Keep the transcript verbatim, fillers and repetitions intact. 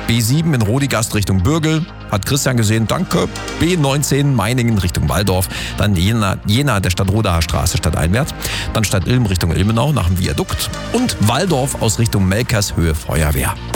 B sieben in Rodigast Richtung Bürgel. Hat Christian gesehen, danke. B neunzehn Meiningen Richtung Walldorf. Dann Jena, Jena der Stadtrodaer Straße stadteinwärts. Dann Stadt Ilm Richtung Ilmenau nach dem Viadukt. Und Walldorf aus Richtung Melkershöhe Feuerwehr.